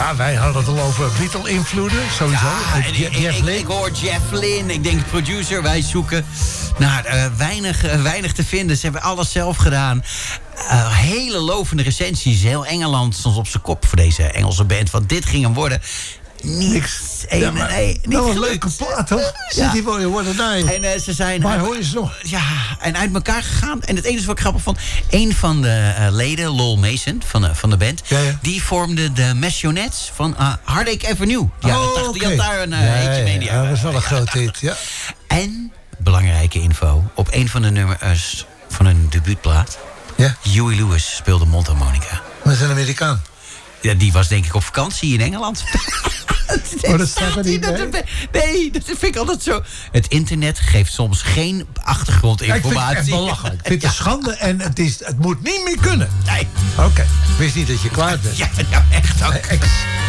Ja, wij hadden het al over Beatle-invloeden, sowieso. Ja, ik hoor Jeff Lynne, ik denk producer. Wij zoeken naar weinig te vinden. Ze hebben alles zelf gedaan. Hele lovende recensies. Heel Engeland stond op zijn kop voor deze Engelse band. Want dit ging hem worden. Niks. Niet een leuke plaat, toch? City Boy, What a Night. En ze zijn... Maar hoor je ze nog? Ja, en uit elkaar gegaan. En het enige wat ik grappig vond... een van de leden, Lowell Mason, van de band... Ja. die vormde de Marionettes van Heartache Avenue. Ja, die had daar een heetje mee. Ja, dat was wel een groot hit, ja. En, belangrijke info... op een van de nummers van hun debuutplaat... Ja. Huey Lewis speelde mondharmonica. Dat is een Amerikaan. Ja, die was denk ik op vakantie in Engeland. Dat staat er niet bij. Nee, dat vind ik altijd zo. Het internet geeft soms geen achtergrondinformatie. Ik vind het echt belachelijk. Ik vind het een schande en het moet niet meer kunnen. Nee. Oké. Ik wist niet dat je kwaad bent. Ja, echt ook.